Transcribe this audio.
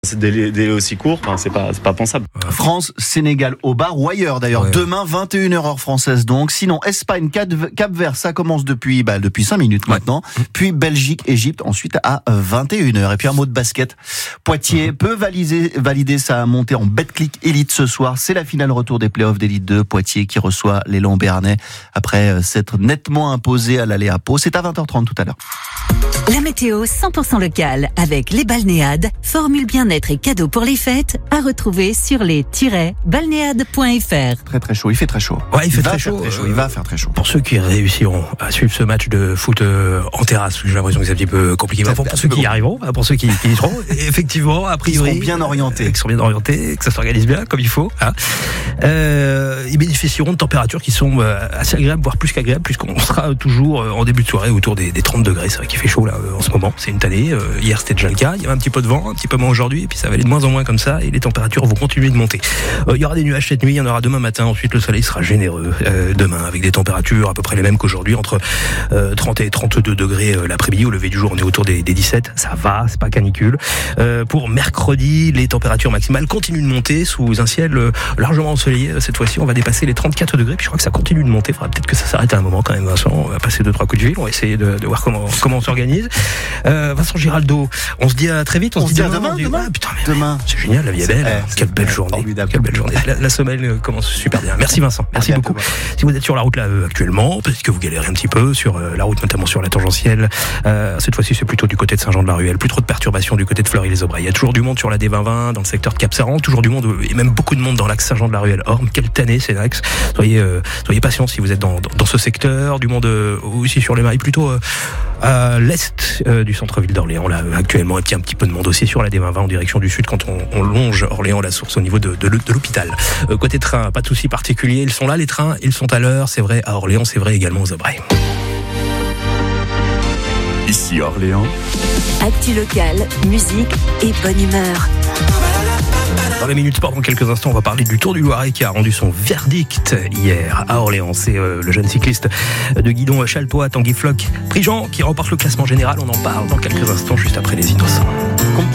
C'est des délais aussi courts, enfin, c'est pas pensable. France, Sénégal au bar ou ailleurs d'ailleurs. Ouais. Demain, 21h heure française donc. Sinon, Espagne, Cap-Vert, ça commence depuis 5 minutes maintenant. Puis Belgique, Égypte, ensuite à 21h. Et puis un mot de basket. Poitiers peut valider sa montée en Betclic Elite ce soir. C'est la finale retour des playoffs d'Elite 2. Poitiers qui reçoit l'élan béarnais après s'être nettement imposé à l'aller à Pau. C'est à 20h30 tout à l'heure. La météo 100% locale avec les Balnéades, formule bien-être et cadeaux pour les fêtes à retrouver sur les-balnéades.fr. Très très chaud, il fait très chaud. Ouais, il fait très chaud. Il va faire très chaud. Pour ceux qui réussiront à suivre ce match de foot en terrasse, j'ai l'impression que c'est un petit peu compliqué. Pour ceux qui y arriveront, pour ceux qui y seront, effectivement, a priori, ils seront bien orientés, que ça s'organise bien comme il faut. Hein. Ils bénéficieront de températures qui sont assez agréables, voire plus qu'agréables, puisqu'on sera toujours en début de soirée autour des 30 degrés. C'est vrai qu'il fait chaud là en ce moment. C'est une tannée. Hier c'était déjà le cas. Il y avait un petit peu de vent, un petit peu moins aujourd'hui, et puis ça va aller de moins en moins comme ça, et les températures vont continuer de monter. Il y aura des nuages cette nuit, il y en aura demain matin. Ensuite, le soleil sera généreux demain, avec des températures à peu près les mêmes qu'aujourd'hui, entre 30 et 32 degrés l'après-midi. Au lever du jour, on est autour des 17. Ça va, c'est pas canicule. Pour mercredi, les températures maximales continuent de monter sous un ciel largement ensoleillé. Cette fois-ci, on va dépasser les 34 degrés. Puis je crois que ça continue de monter. Il faudra peut-être que ça s'arrête à un moment quand même, Vincent. On va passer 2-3 coups de fil. On va essayer de voir comment on s'organise. Vincent Giraldo, on se dit à très vite. On se dit à demain. Demain. C'est génial, la vie est belle. Quelle belle journée. Quelle belle journée. La semaine commence super bien. Merci Vincent. Merci beaucoup. Si vous êtes sur la route là actuellement, peut-être que vous galérez un petit peu sur la route, notamment sur la tangentielle. Cette fois-ci, c'est plutôt du côté de Saint-Jean-de-la-Ruelle. Plus trop de perturbations du côté de Fleury-les-Aubrais. Il y a toujours du monde sur la D2020 dans le secteur de Cap-Saran. Toujours du monde et même beaucoup de monde dans l'axe Saint-Jean-de-la-Ruelle. Orme, quelle tannée c'est l'axe. Soyez patients si vous êtes dans ce secteur. Du monde aussi sur les mailles plutôt à l'est du centre-ville d'Orléans là actuellement, et puis un petit peu de monde aussi sur la D2020 en direction du sud quand on longe Orléans-la-Source au niveau de l'hôpital. Côté train, pas de soucis particuliers, ils sont là les trains, ils sont à l'heure, c'est vrai à Orléans, c'est vrai également aux Aubrais. Ici Orléans. Actu locale, musique et bonne humeur. Dans les minutes sport, dans quelques instants, on va parler du Tour du Loiret qui a rendu son verdict hier à Orléans. C'est le jeune cycliste de guidon chaltois, Tanguy Floch Prigent, qui remporte le classement général. On en parle dans quelques instants, juste après les Innocents.